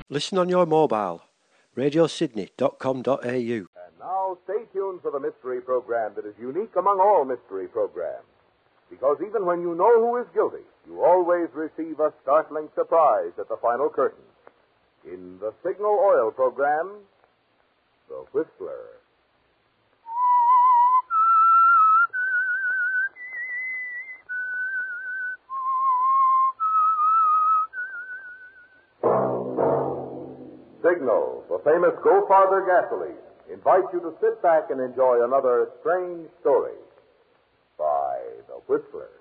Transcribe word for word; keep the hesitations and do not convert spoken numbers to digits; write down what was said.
Listen on your mobile. radio sydney dot com dot a u. And now stay tuned for the mystery program that is unique among all mystery programs. Because even when you know who is guilty, you always receive a startling surprise at the final curtain. In the Signal Oil program, The Whistler. Signal, the famous Go Farther gasoline, invites you to sit back and enjoy another strange story by The Whistler.